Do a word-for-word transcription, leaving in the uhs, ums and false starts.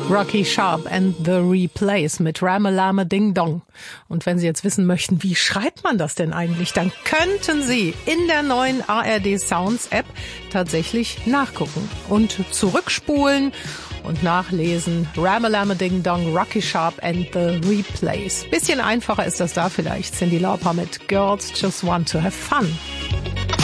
Rocky Sharp and the Replays mit Ramalama Ding Dong. Und wenn Sie jetzt wissen möchten, wie schreibt man das denn eigentlich, dann könnten Sie in der neuen A R D Sounds App tatsächlich nachgucken und zurückspulen und nachlesen. Ramalama Ding Dong, Rocky Sharp and the Replays. Bisschen einfacher ist das da vielleicht. Cyndi Lauper mit Girls Just Want to Have Fun.